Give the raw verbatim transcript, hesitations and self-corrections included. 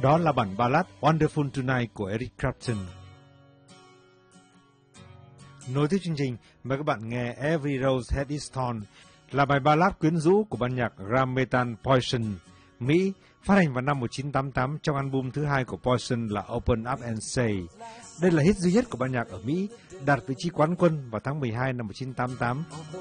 Đó là bản ballad Wonderful Tonight của Eric Clapton. Nối tiếp chương trình, mời các bạn nghe Every Rose Has Its Thorn, là bài ballad quyến rũ của ban nhạc glam metal Poison, Mỹ, phát hành vào năm một nghìn chín trăm tám mươi tám trong album thứ hai của Poison là Open Up and Say. Đây là hit duy nhất của ban nhạc ở Mỹ, đạt vị trí quán quân vào tháng mười hai năm một nghìn chín trăm tám mươi tám.